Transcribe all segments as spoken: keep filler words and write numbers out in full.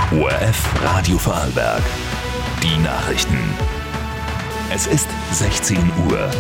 O R F Radio Vorarlberg. Die Nachrichten. Es ist sechzehn Uhr.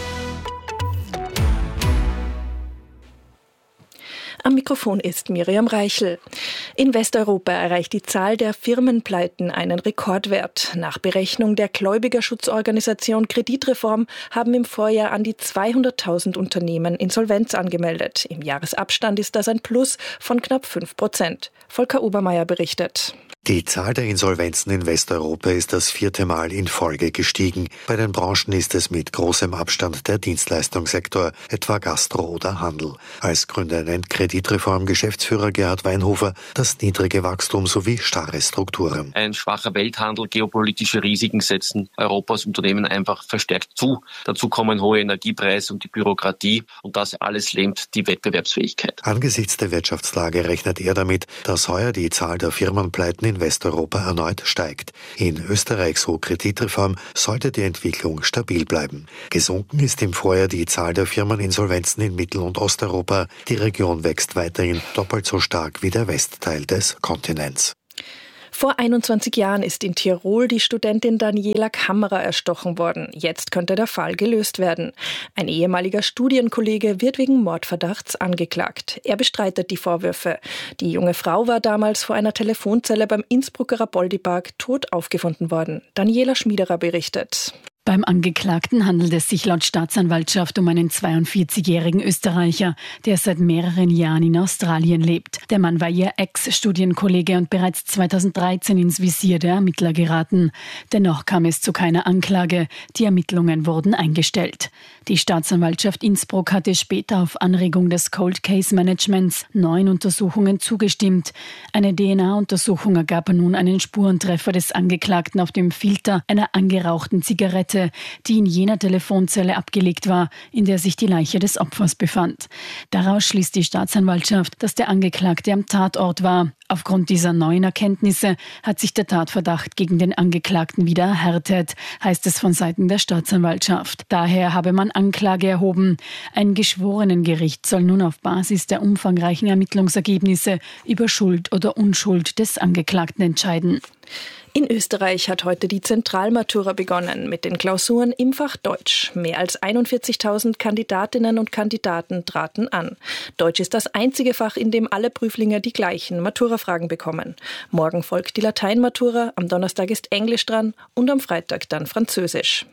Am Mikrofon ist Miriam Reichel. In Westeuropa erreicht die Zahl der Firmenpleiten einen Rekordwert. Nach Berechnung der Gläubigerschutzorganisation Kreditreform haben im Vorjahr an die zweihunderttausend Unternehmen Insolvenz angemeldet. Im Jahresabstand ist das ein Plus von knapp fünf Prozent. Volker Obermeier berichtet. Die Zahl der Insolvenzen in Westeuropa ist das vierte Mal in Folge gestiegen. Bei den Branchen ist es mit großem Abstand der Dienstleistungssektor, etwa Gastro oder Handel. Als Gründer nennt Kreditreform-Geschäftsführer Gerhard Weinhofer das niedrige Wachstum sowie starre Strukturen. Ein schwacher Welthandel, geopolitische Risiken setzen Europas Unternehmen einfach verstärkt zu. Dazu kommen hohe Energiepreise und die Bürokratie, und das alles lähmt die Wettbewerbsfähigkeit. Angesichts der Wirtschaftslage rechnet er damit, dass heuer die Zahl der Firmenpleiten in Westeuropa erneut steigt. In Österreich, so Kreditreform, sollte die Entwicklung stabil bleiben. Gesunken ist im Vorjahr die Zahl der Firmeninsolvenzen in Mittel- und Osteuropa. Die Region wächst weiterhin doppelt so stark wie der Westteil des Kontinents. Vor einundzwanzig Jahren ist in Tirol die Studentin Daniela Kammerer erstochen worden. Jetzt könnte der Fall gelöst werden. Ein ehemaliger Studienkollege wird wegen Mordverdachts angeklagt. Er bestreitet die Vorwürfe. Die junge Frau war damals vor einer Telefonzelle beim Innsbrucker Rapoldi-Park tot aufgefunden worden. Daniela Schmiederer berichtet. Beim Angeklagten handelt es sich laut Staatsanwaltschaft um einen zweiundvierzigjährigen Österreicher, der seit mehreren Jahren in Australien lebt. Der Mann war ihr Ex-Studienkollege und bereits zweitausenddreizehn ins Visier der Ermittler geraten. Dennoch kam es zu keiner Anklage. Die Ermittlungen wurden eingestellt. Die Staatsanwaltschaft Innsbruck hatte später auf Anregung des Cold Case Managements neuen Untersuchungen zugestimmt. Eine D N A-Untersuchung ergab nun einen Spurentreffer des Angeklagten auf dem Filter einer angerauchten Zigarette, die in jener Telefonzelle abgelegt war, in der sich die Leiche des Opfers befand. Daraus schließt die Staatsanwaltschaft, dass der Angeklagte am Tatort war. Aufgrund dieser neuen Erkenntnisse hat sich der Tatverdacht gegen den Angeklagten wieder erhärtet, heißt es von Seiten der Staatsanwaltschaft. Daher habe man Anklage erhoben. Ein Geschworenengericht soll nun auf Basis der umfangreichen Ermittlungsergebnisse über Schuld oder Unschuld des Angeklagten entscheiden. In Österreich hat heute die Zentralmatura begonnen mit den Klausuren im Fach Deutsch. Mehr als einundvierzigtausend Kandidatinnen und Kandidaten traten an. Deutsch ist das einzige Fach, in dem alle Prüflinge die gleichen Matura-Fragen bekommen. Morgen folgt die Lateinmatura, am Donnerstag ist Englisch dran und am Freitag dann Französisch.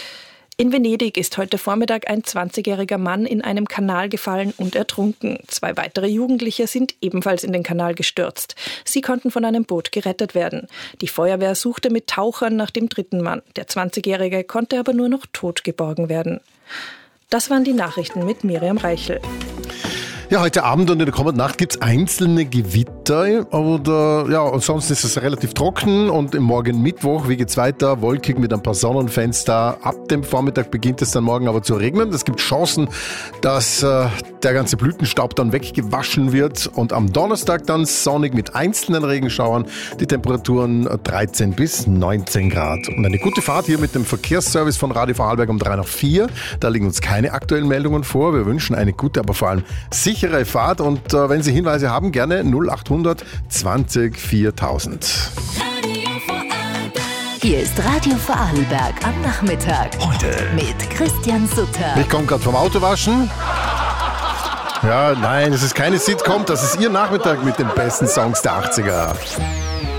In Venedig ist heute Vormittag ein zwanzigjähriger Mann in einem Kanal gefallen und ertrunken. Zwei weitere Jugendliche sind ebenfalls in den Kanal gestürzt. Sie konnten von einem Boot gerettet werden. Die Feuerwehr suchte mit Tauchern nach dem dritten Mann. Der zwanzigjährige konnte aber nur noch tot geborgen werden. Das waren die Nachrichten mit Miriam Reichel. Ja, heute Abend und in der kommenden Nacht gibt es einzelne Gewitter, oder ja, ansonsten ist es relativ trocken, und im Morgen Mittwoch, wie geht's weiter? Wolkig mit ein paar Sonnenfenster. Ab dem Vormittag beginnt es dann morgen aber zu regnen. Es gibt Chancen, dass äh, der ganze Blütenstaub dann weggewaschen wird, und am Donnerstag dann sonnig mit einzelnen Regenschauern. Die Temperaturen dreizehn bis neunzehn Grad. Und eine gute Fahrt hier mit dem Verkehrsservice von Radio Vorarlberg um drei nach vier. Da liegen uns keine aktuellen Meldungen vor. Wir wünschen eine gute, aber vor allem sichere Sichere Fahrt, und äh, wenn Sie Hinweise haben, gerne null achthundert zwanzig viertausend. Hier ist Radio Vorarlberg am Nachmittag. Heute mit Christian Sutter. Ich komme gerade vom Autowaschen. Ja, nein, es ist keine Sitcom, das ist Ihr Nachmittag mit den besten Songs der achtziger.